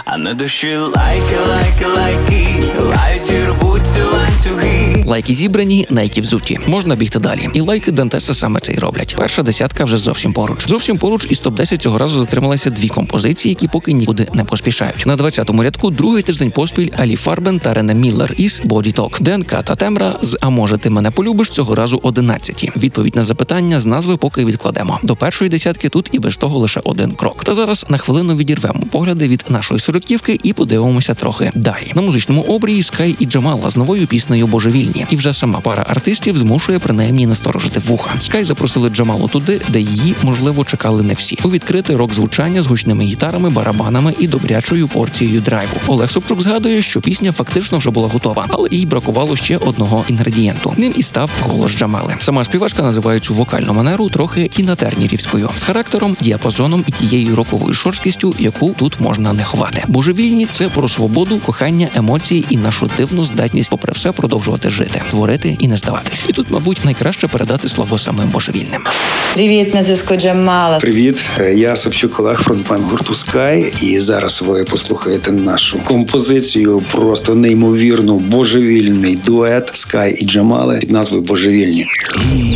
а на душі лайки, лають і рвуться ланцюги. Лайки зібрані, найки взуті. Можна бігти далі. І лайки Дантеса саме це й роблять. Перша десятка вже зовсім поруч. Зовсім поруч із топ-10 цього разу затрималися дві композиції, які поки нікуди не поспішають. На 20-му рядку другий тиждень поспіль Алі Фарбен та Рене Міллер із Body Talk. ДНК та Тембра з «А може ти мене полюбиш» цього разу 11-ті. Відповідь на запитання з назви поки відкладемо. До першої десятки тут і без того лише один крок. Та зараз на хвилину відірвемо погляди від нашої сороківки і подивимося трохи далі. На музичному обрії Скай і Джамала з новою піснею «Божевільні». І вже сама пара артистів змушує принаймні насторожити вуха. Скай запросили Джамалу туди, де її, можливо, чекали не всі. У відкрите рок-звучання з гучними гітарами, барабанами і добрячою порцією драйву. Олег Собчук згадує, що пісня фактично вже була готова, але їй бракувало ще одного інгредієнту. Ним і став голос Джамали. Сама співачка називає цю вокальну манеру трохи кінотернірівською, з характером, діапазоном і тією роковою шорсткістю, яку тут можна не ховати. «Божевільні» – це про свободу, кохання, емоції і нашу дивну здатність попри все продовжувати жити, творити і не здаватись. І тут, мабуть, найкраще передати слово самим божевільним. Привіт, на зв'язку Джамала. Привіт, я Собчук Олег, фронтмен гурту Скай, і зараз ви послухаєте нашу композицію, просто неймовірну, божевільний дует Скай і Джамали під назвою «Божевільні».